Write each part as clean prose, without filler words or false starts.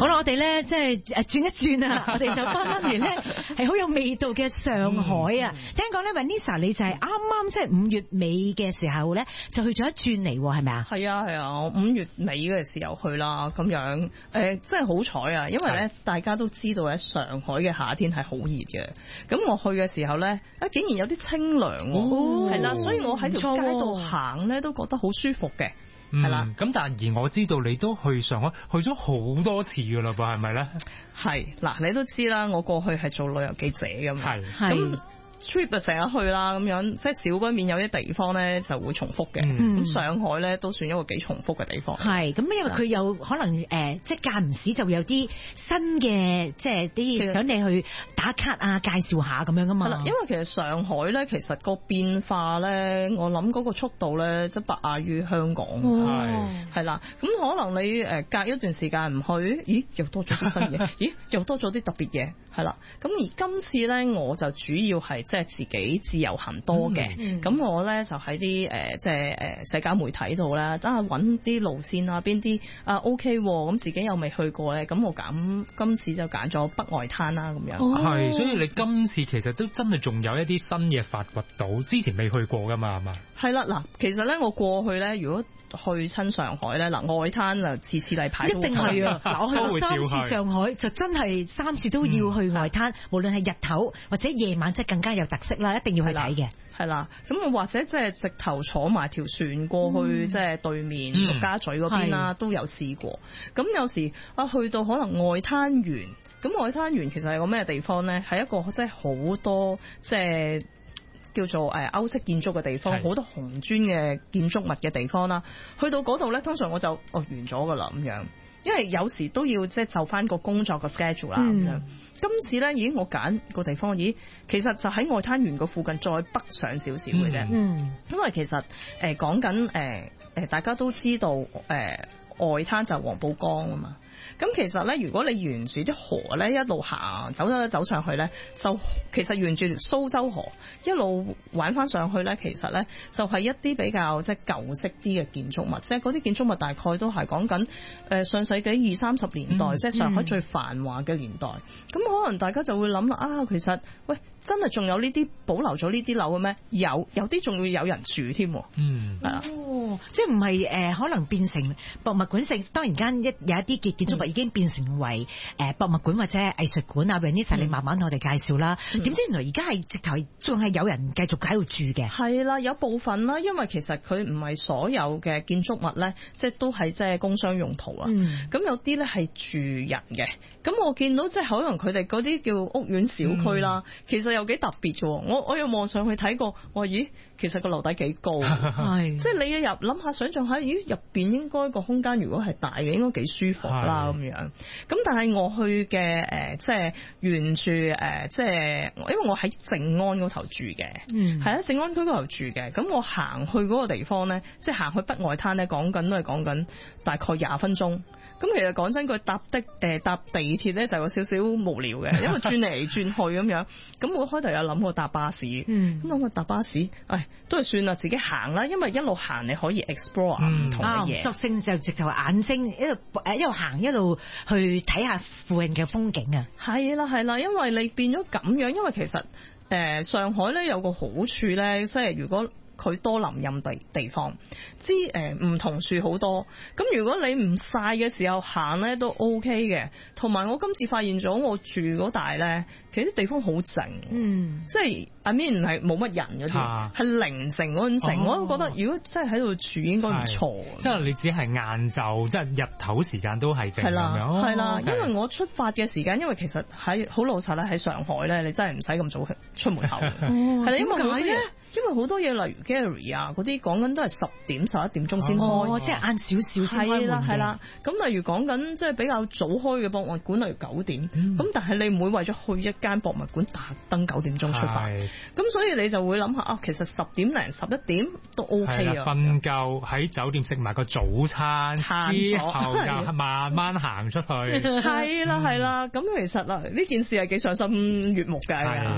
好啦，我哋咧即係轉一轉啊，我哋就翻嚟咧係好有味道嘅上海啊！聽講咧 Vanessa 你就係啱啱即係5月尾嘅時候咧就去咗一轉嚟，係咪啊？ 係啊，我5月尾嘅時候去啦，咁樣真係好彩啊！因為咧大家都知道咧上海嘅夏天係好熱嘅，咁我去嘅時候咧竟然有啲清涼喎，係啦，所以我喺條街度行咧都覺得好舒服嘅。係啦， 咁但而我知道你都去上海去咗好多次噶啦噃，係咪咧？係嗱，你都知啦，我過去係做旅遊記者噶嘛， 係。 trip 就成日去啦，咁樣即係少不免有啲地方咧就會重複嘅。咁上海咧都算一個幾重複嘅地方。係咁，因為佢有可能即係間唔時就會有啲新嘅，即係啲想你去打卡啊，介紹下咁樣噶嘛。係啦，因為其實上海咧，其實個變化咧，我諗嗰個速度咧，即係不亞於香港。係啦，咁可能你隔一段時間唔去，咦又多咗啲新嘢，咦又多咗啲特別嘢，係啦。咁而今次咧，我就主要係即係自己自由行多嘅，咁我咧就喺啲即係社交媒體度咧，真係揾啲路線啊，邊啲OK，咁自己又未去過咧，咁我今次就揀咗北外灘啦，咁樣。 係，所以你今次其實都真係仲有一啲新嘢發掘到，之前未去過噶嘛，係嘛？係啦，嗱，其實咧我過去咧，如果去親上海咧，嗱外灘就次例排一定係啊！嗱，我去過3次上海，就真係3次都要去外灘，無論係日頭或者夜晚，即係更加有特色啦，一定要去睇嘅。係啦，咁或者即係直頭坐埋條船過去，即係對面陸家嘴嗰邊啦，都有試過。咁有時去到可能外灘園，咁外灘園其實係個咩地方咧？係一個即係好多即係叫做歐式建築嘅地方，好多紅磚嘅建築物嘅地方啦。去到嗰度咧，通常我就完咗噶啦咁樣，因為有時都要即係就翻個工作個 schedule 啦咁樣。今次咧，咦我揀個地方，咦其實就喺外灘園個附近再北上少少嘅啫。因為其實講緊大家都知道外灘就黃浦江啊嘛。咁其實咧，如果你沿住啲河咧一路行走上去咧，就其實沿住蘇州河一路玩翻上去咧，其實咧就係一啲比較即係舊式啲嘅建築物，即係嗰啲建築物大概都係講緊上世紀20-30年代，即係上海最繁華嘅年代。咁可能大家就會諗啦，其實喂真係仲有呢啲保留咗呢啲樓嘅咩？有啲仲會有人住添。係啊， 即係唔係可能變成博物館性？當然間有一啲嘅建築物已經變成為博物館或者藝術館啊。Vanessa 你慢慢同我哋介紹啦。點知原來而家係直頭仲係有人繼續喺度住嘅？係啦，有部分啦，因為其實佢唔係所有嘅建築物咧，即係都係即係工商用途啊。咁有啲咧係住人嘅。咁我見到即係可能佢哋嗰啲叫屋苑小區啦，其實又幾特別嘅。我又望上去睇過，我話咦，其實個樓底幾高，即係你一入諗下，想象下，咦入邊應該個空間如果係大嘅，應該幾舒服啦咁樣。咁但係我去嘅即係沿住即係因為我喺靜安嗰頭住嘅，係喺靜安區嗰頭住嘅。咁我行去嗰個地方咧，即係行去北外灘咧，講緊大概20分鐘。咁其實講真，佢搭地鐵咧就有少少無聊嘅，因為轉嚟轉去咁樣。咁我開頭有諗過搭巴士，咁諗過搭巴士，都係算啦，自己行啦，因為一路行你可以 explore 唔同嘅嘢。索性就直頭眼睛一路行一路去睇下附近嘅風景啊。係啦，因為你變咗咁樣，因為其實上海咧有個好處咧，即係如果佢多林蔭地方，唔同樹好多。咁如果你唔曬嘅時候行咧都 OK 嘅。同埋我今次發現咗我住嗰帶咧，其實啲地方好靜，即係唔係冇乜人嗰啲，係零靜嗰種靜。我都覺得如果真係喺度住應該唔錯。即係你只係晏晝，即係日頭時間都係靜咁樣。係啦，因為我出發嘅時間，因為其實好老實咧，喺上海咧，你真係唔使咁早出門口。係啦，因為好多嘢例如 Gallery 啊嗰啲講緊都係10點11點鐘先開，即係晏少少先開門。係啦，咁例如講緊即係比較早開嘅博物館，例如9點，咁但係你唔會為咗去一間博物館特登9點鐘出發，咁所以你就會諗下其實10點零11點都 OK 啊。瞓夠喺酒店食埋個早餐，之後又慢慢行出去。係啦，咁其實呢件事係幾賞心悅目㗎。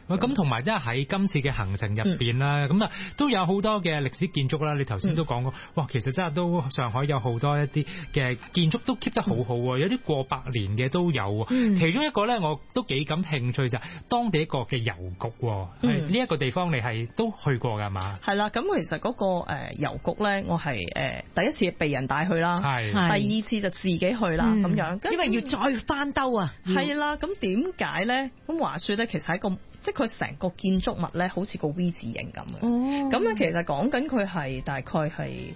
咁同埋即係喺今次嘅行程入邊啦，咁都有好多嘅歷史建築啦。你頭先都講過，哇，其實真係都上海有好多一啲嘅建築都 keep 得好好喎，有啲過百年嘅都有。其中一個咧，我都幾感興趣就係當地一個嘅郵局。呢一個地方你係都去過㗎嘛？係啦，咁其實嗰個郵局咧，我係第一次被人帶去啦，第二次就自己去啦咁樣，因為要再翻兜啊。係啦，咁點解咧？咁話說咧，其實係一個即係佢成個建築物咧，好似個 V 字形咁嘅。咁咧其實講緊佢係大概係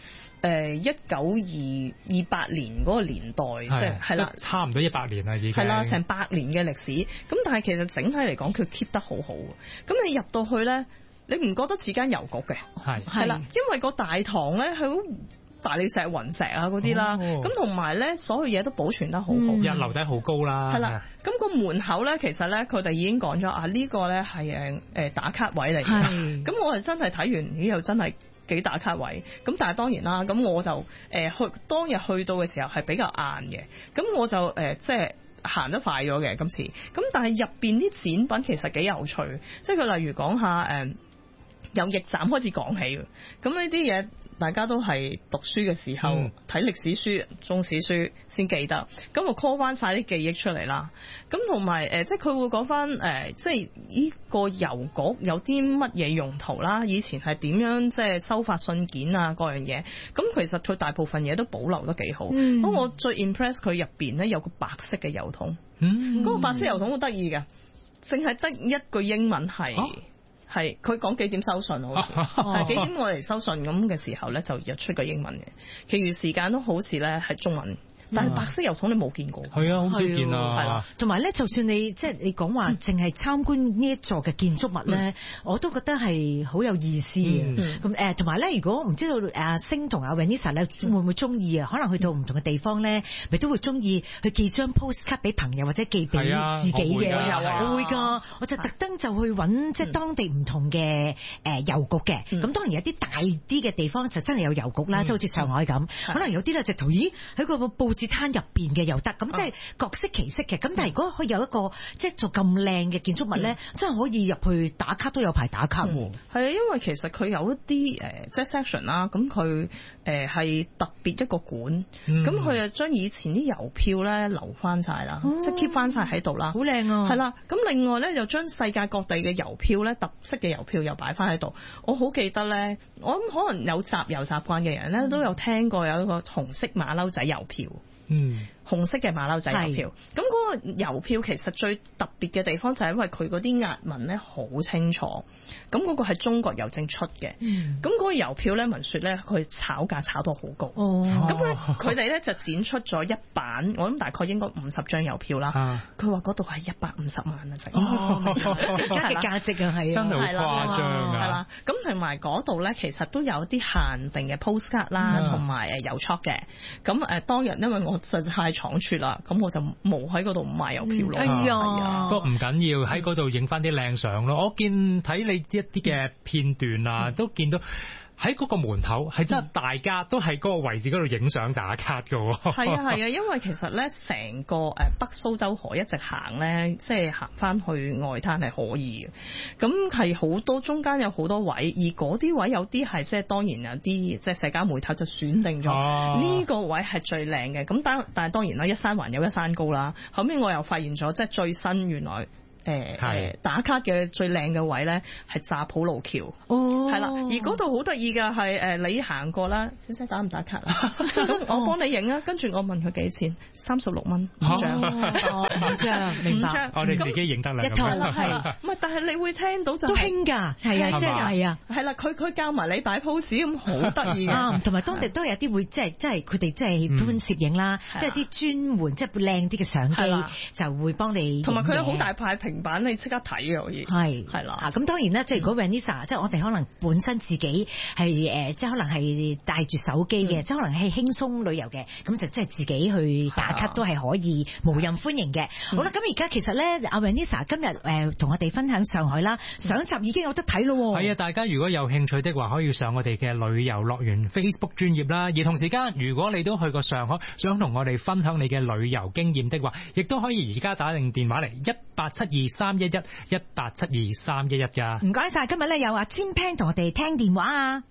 1928年嗰個年代，即係啦，差唔多100年啦已經。係啦，成100年嘅歷史。咁但係其實整體嚟講，佢 keep 得好好。咁你入到去咧，你唔覺得似間郵局嘅？係啦，因為個大堂咧係好大理石、雲石啊嗰啲啦，咁同埋咧所有嘢都保存得好好，樓底好高啦。係啦，咁個門口咧，其實咧佢哋已經講咗啊，呢個咧係打卡位嚟嘅。咁我係真係睇完，咦又真係幾打卡位。咁但係當然啦，咁我就當日去到嘅時候係比較晏嘅，咁我就即係行得快咗嘅今次。咁但係入邊啲展品其實幾有趣，即係佢例如講下由驛站開始講起，咁呢啲嘢大家都係讀書嘅時候睇歷史書、中史書先記得，咁我 call 翻晒啲記憶出嚟啦。咁同埋即係佢會講翻即係呢個郵局有啲乜嘢用途啦，以前係點樣即係收發信件啊各樣嘢。咁其實佢大部分嘢都保留得幾好。咁我最 impress 佢入邊咧有個白色嘅郵筒，嗰個白色郵筒好得意嘅，淨係得一句英文係。係佢講幾點收信，好似係幾點我嚟收信咁嘅時候咧，就日出個英文嘅，其餘時間都好似咧係中文。但係白色郵筒你冇見過？係啊，好少見啊。係啦，同埋咧，就算你即係你講話淨係參觀呢一座嘅建築物咧，我都覺得係好有意思嘅。咁同埋咧，如果唔知道阿星同阿 Vanessa 咧會唔會中意啊？可能去到唔同嘅地方咧，咪都會中意去寄張 postcard 俾朋友或者寄俾自己嘅。我會㗎，我就特登就去揾即係當地唔同嘅郵局嘅。咁當然有啲大啲嘅地方就真係有郵局啦，即係好似上海咁。可能有啲咧直頭咦喺個報紙攤入邊嘅又得，咁即係各色其色嘅。咁但係如果可以有一個即係做咁靚嘅建築物咧，真係可以入去打卡都有排打卡喎。係啊，因為其實佢有一啲即係 section 啦，咁佢係特別一個館，咁佢啊將以前啲郵票咧留翻晒啦，即係 keep 翻晒喺度啦，好靚啊。係啦，咁另外咧又將世界各地嘅郵票咧特色嘅郵票又擺翻喺度。我好記得咧，我諗可能有集郵習慣嘅人咧都有聽過有一個紅色馬騮仔郵票。紅色嘅馬騮仔郵票，咁嗰個郵票其實最特別嘅地方就係因為佢嗰啲押文咧好清楚，咁嗰個係中國郵政出嘅，咁嗰個郵票咧聞說咧佢炒價炒到好高，咁咧佢哋咧就展出咗一版，我諗大概應該50張郵票啦，佢話嗰度係150萬啊，而家嘅價值啊係真係好誇張啊，係啦，咁同埋嗰度咧其實都有啲限定嘅 postcard 啦，同埋郵戳嘅，咁當日因為我實在太倉促啦，咁我就冇喺嗰度買郵票咯。哎呀，不過唔緊要，喺嗰度影翻啲靚相咯。我見睇你一啲嘅片段啊，都見到喺嗰個門口係真係大家都喺嗰個位置嗰度影相打卡㗎喎。係啊係啊，因為其實咧成個北蘇州河一直行咧，即係行翻去外灘係可以嘅。咁係好多中間有好多位，而嗰啲位有啲係即係當然有啲即係社交媒體就選定咗呢個位係最靚嘅。咁但係當然啦，一山還有一山高啦。後尾我又發現咗即係最新原來。打卡嘅最靚嘅位咧係乍浦路橋，係啦，而嗰度好得意㗎，係你行過啦，小姐打唔打卡啊？咁我幫你影啊，跟住我問佢幾錢，36蚊5張，5張，明白？我哋自己影得啦，一套係，唔係，但係你會聽到就都興㗎，係啊，即係啊，係啦，佢教埋你擺 pose 咁好得意㗎，同埋當地都有啲會即係佢哋即係喜歡攝影啦，即係啲專門即係靚啲嘅相機就會幫你，同埋佢有好大塊屏版你即刻睇嘅可以，係啦。咁當然啦，即係如果 Vanessa 即係我哋可能本身自己係即係可能係帶住手機嘅，即係可能係輕鬆旅遊嘅，咁就即係自己去打卡都係可以無任歡迎嘅。好啦，咁而家其實咧，阿 Vanessa 今日同我哋分享上海啦，上集已經有得睇咯。係啊，大家如果有興趣的話，可以上我哋嘅旅遊樂園 Facebook 專頁啦。而同時間，如果你都去過上海，想同我哋分享你嘅旅遊經驗的話，亦都可以而家打定電話嚟1872 187231187231噶。 唔該晒，今日咧有阿詹 Pan 同我哋聽電話啊。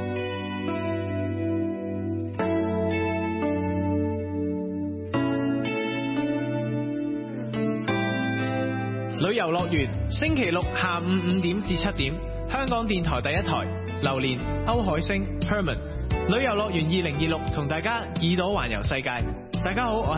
旅遊樂園星期六下午5點至7點，香港電台第一台，榴蓮、歐海星、Herman， 旅遊樂園2026同大家耳朵環遊世界。大家好，我係